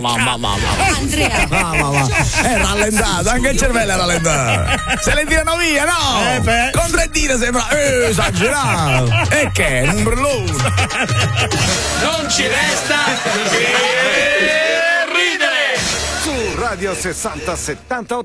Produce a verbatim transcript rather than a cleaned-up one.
Mamma, mamma. Andrea. Mamma, mamma. È rallentato, anche il cervello è rallentato. Se le tirano via, no? Eh beh. Con tre dita sembra eh, esagerato. E che? Un brillone. Non ci resta che ridere. Su Radio sessanta settanta